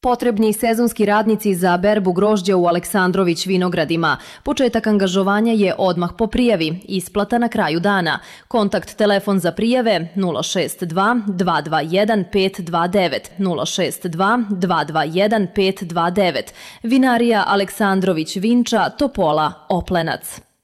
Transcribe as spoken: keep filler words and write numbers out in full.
Potrebni sezonski radnici za berbu grožđa u Aleksandrović vinogradima. Početak angažovanja je odmah po prijavi, isplata na kraju dana. Kontakt telefon za prijave nula šest dva dva dva jedan pet dva devet, nula šest dva dva dva jedan pet dva devet. Vinarija Aleksandrović Vinča, Topola, Oplenac.